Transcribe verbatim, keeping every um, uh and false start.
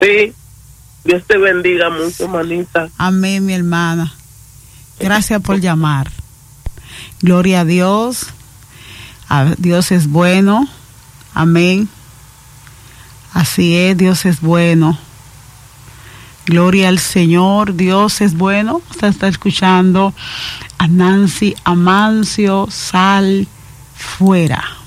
Sí, Dios te bendiga mucho, manita. Amén, mi hermana. Gracias por llamar. Gloria a Dios. A Dios es bueno. Amén. Así es, Dios es bueno. Gloria al Señor, Dios es bueno. Usted está escuchando a Nancy Amancio, Sal Fuera.